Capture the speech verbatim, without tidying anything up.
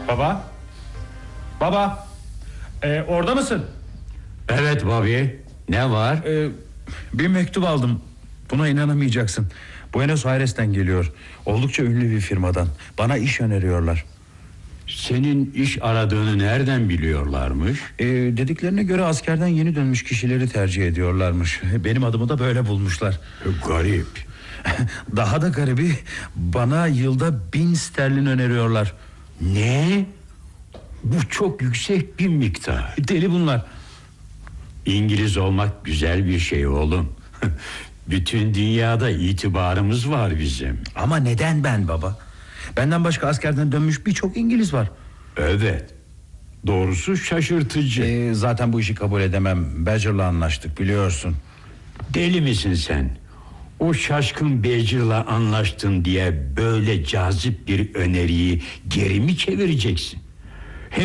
Baba. Baba. Ee, orada mısın? Evet Bobby. Ne var? Ee, bir mektup aldım. Buna inanamayacaksın. Buenos Aires'ten geliyor. Oldukça ünlü bir firmadan. Bana iş öneriyorlar. Senin iş aradığını nereden biliyorlarmış? Ee, dediklerine göre askerden yeni dönmüş kişileri tercih ediyorlarmış. Benim adımı da böyle bulmuşlar. Garip. Daha da garibi, bana yılda bin sterlin öneriyorlar. Ne? Bu çok yüksek bir miktar. Deli bunlar. İngiliz olmak güzel bir şey oğlum. Bütün dünyada itibarımız var bizim. Ama neden ben baba? Benden başka askerden dönmüş birçok İngiliz var. Evet. Doğrusu şaşırtıcı. Ee, zaten bu işi kabul edemem. Badger'la anlaştık, biliyorsun. Deli misin sen? O şaşkın Badger'la anlaştın diye böyle cazip bir öneriyi geri mi çevireceksin?